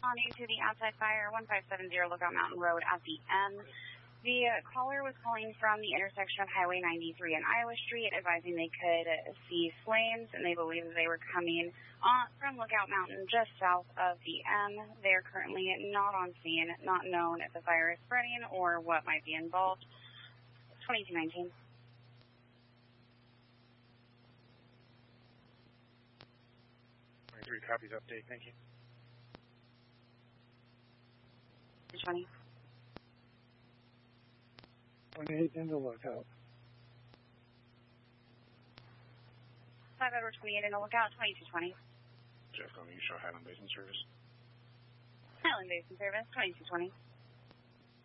responding to the outside fire, 1570 Lookout Mountain Road at the M. The caller was calling from the intersection of Highway 93 and Iowa Street, advising they could see flames, and they believe that they were coming from Lookout Mountain just south of the M. They are currently not on scene, not known if the fire is spreading or what might be involved. 2219. Three copies update, thank you. 220. 28 into Lookout. 5 Edward 28 into Lookout, 2220. Jeff, you show Highland Basin Service. Highland Basin Service, 2220.